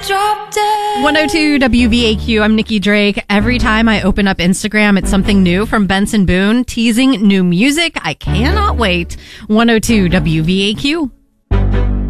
Drop dead. 102 WVAQ. I'm Nikki Drake. Every time I open up Instagram, it's something new from Benson Boone teasing new music. I cannot wait. 102 WVAQ.